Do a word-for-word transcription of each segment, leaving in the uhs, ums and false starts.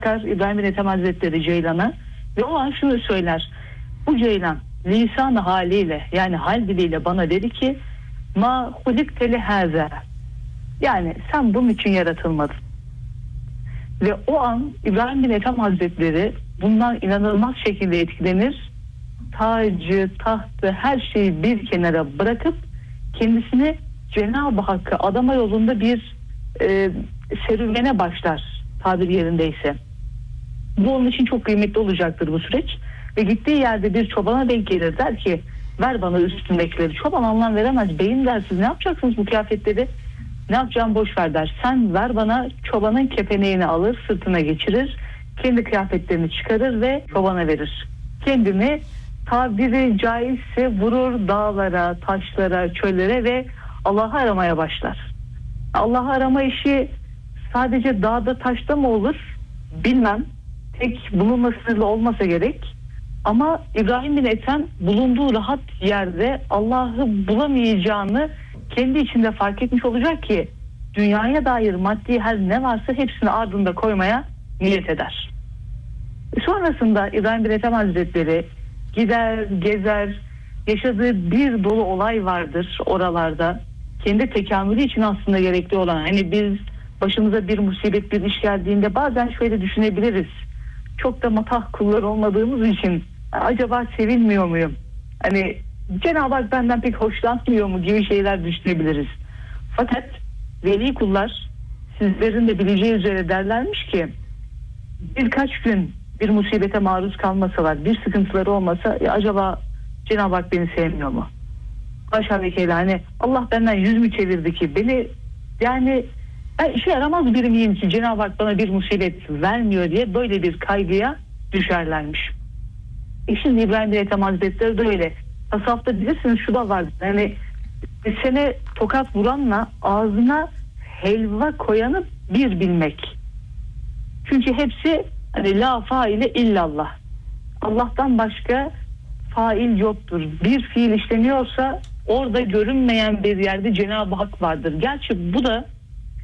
bakar İbrahim bin Ethem Hazretleri Ceylan'a ve o an şunu söyler. Bu Ceylan lisan haliyle, yani hal diliyle bana dedi ki ma hulikte li haza, yani sen bunun için yaratılmadın. Ve o an İbrahim bin Ethem Hazretleri bundan inanılmaz şekilde etkilenir. Tacı, tahtı, her şeyi bir kenara bırakıp kendisini Cenab-ı Hakk'a adama yolunda bir e, serüvene başlar, tabir yerindeyse. Bu onun için çok kıymetli olacaktır bu süreç. Ve gittiği yerde bir çobana denk gelir, der ki ver bana üstündekileri. Çoban anlam veremez. Beyim der, siz ne yapacaksınız bu kıyafetleri? Ne yapacağım boş ver der. Sen ver bana. Çobanın kepeneğini alır, sırtına geçirir. Kendi kıyafetlerini çıkarır ve çobana verir. Kendini tabiri caizse vurur dağlara, taşlara, çöllere ve Allah'ı aramaya başlar. Allah'ı arama işi sadece dağda taşta mı olur bilmem. Tek bulunma sınırlı olmasa gerek. Ama İbrahim bin Ethem bulunduğu rahat yerde Allah'ı bulamayacağını kendi içinde fark etmiş olacak ki dünyaya dair maddi her ne varsa hepsini ardında koymaya niyet eder. Sonrasında İbrahim bin Ethem Hazretleri gider, gezer, yaşadığı bir dolu olay vardır oralarda. Kendi tekamülü için aslında gerekli olan, hani biz başımıza bir musibet, bir iş geldiğinde bazen şöyle düşünebiliriz. Çok da matah kullar olmadığımız için acaba sevilmiyor muyum? Hani Cenab-ı Hak benden pek hoşlanmıyor mu gibi şeyler düşünebiliriz. Fakat veli kullar sizlerin de bileceği üzere derlermiş ki birkaç gün bir musibete maruz kalmasalar, bir sıkıntıları olmasa ya acaba Cenab-ı Hak beni sevmiyor mu? Haşa ve kella, hani Allah benden yüz mü çevirdi ki beni, yani ben işe yaramaz biri miyim ki Cenab-ı Hak bana bir musibet vermiyor diye böyle bir kaygıya düşerlermiş. E şimdi İbrahim bin Ethem Hazretleri de öyle. Tasavvufta bilirsiniz şu da var. Yani sene tokat vuranla ağzına helva koyanı bir bilmek. Çünkü hepsi hani la faile illallah. Allah'tan başka fail yoktur. Bir fiil işleniyorsa orada görünmeyen bir yerde Cenab-ı Hak vardır. Gerçi bu da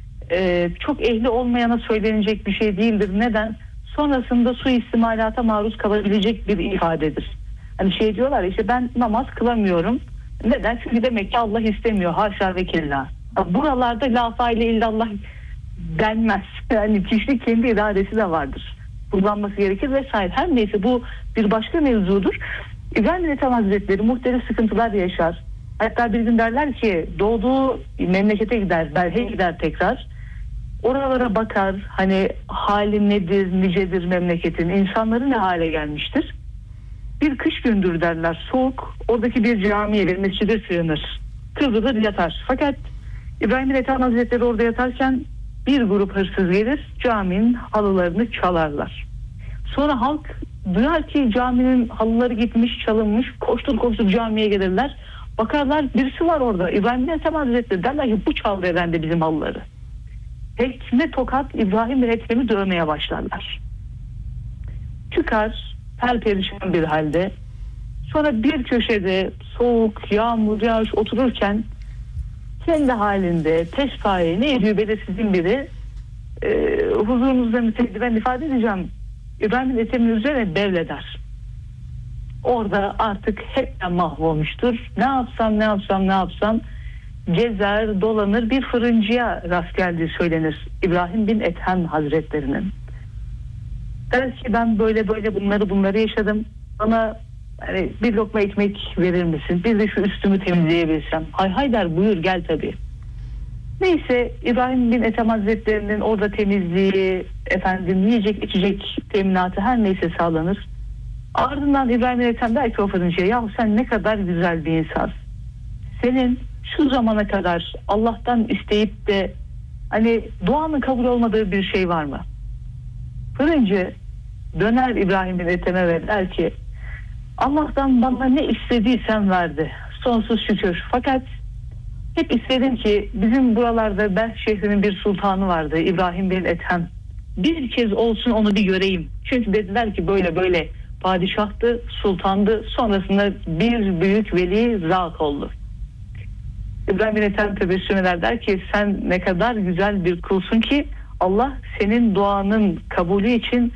e, çok ehli olmayana söylenecek bir şey değildir. Neden? Sonrasında suistimalata maruz kalabilecek bir ifadedir. Hani şey diyorlar işte ben namaz kılamıyorum. Neden? Çünkü demek ki Allah istemiyor. Haşa ve kella. Buralarda la faile illallah denmez. Yani kişilik kendi iradesi de vardır. Kullanması gerekir vesaire. Her neyse bu bir başka mevzudur. İbrahim bin Ethem Hazretleri muhtelif sıkıntılar yaşar. Hatta bir gün derler ki doğduğu memlekete gider, Belhe'ye gider tekrar. Oralara bakar, hani hali nedir, nicedir memleketin, insanları ne hale gelmiştir. Bir kış gündür derler, soğuk, oradaki bir camiye ve mescide sığınır. Kıvrılır yatar. Fakat İbrahim bin Ethem Hazretleri orada yatarken bir grup hırsız gelir, caminin halılarını çalarlar. Sonra halk duyar ki caminin halıları gitmiş, çalınmış, koştur koştur camiye gelirler. Bakarlar birisi var orada, İbrahim bin Ethem Hazretleri, derler ki bu çaldı herhalde bizim halıları. Tekme tokat İbrahim bin Ethem'i dövmeye başlarlar. Çıkar perperişan bir halde. Sonra bir köşede soğuk, yağmur, yağış otururken kendi halinde teşfaye ne ediyor belirsizin biri e, huzurunuzda müteddiben ifade edeceğim. İbrahim bin Ethem'in üzerine devleder. Orada artık hepten mahvolmuştur. Ne yapsam ne yapsam ne yapsam gezer dolanır, bir fırıncıya rast geldiği söylenir İbrahim bin Ethem Hazretlerinin. Der ki ben böyle böyle bunları bunları yaşadım. Bana hani bir lokma ekmek verir misin? Bir de şu üstümü temizleyebilsem. Hay hay der, buyur gel tabii. Neyse İbrahim bin Ethem Hazretlerinin orada temizliği, efendim yiyecek içecek teminatı her neyse sağlanır. Ardından İbrahim bin Ethem der ki o fırıncıya, yahu sen ne kadar güzel bir insan. Senin şu zamana kadar Allah'tan isteyip de hani duanın kabul olmadığı bir şey var mı? Fırıncı döner İbrahim bin Ethem'e ve der ki Allah'tan bana ne istediysen verdi. Sonsuz şükür. Fakat hep istedim ki bizim buralarda Belh şehrinin bir sultanı vardı, İbrahim bin Ethem. Bir kez olsun onu bir göreyim. Çünkü dediler ki böyle böyle padişahtı, sultandı. Sonrasında bir büyük veli zat oldu. İbrahim bin Ethem tebessüm eder, der ki sen ne kadar güzel bir kulsun ki Allah senin duanın kabulü için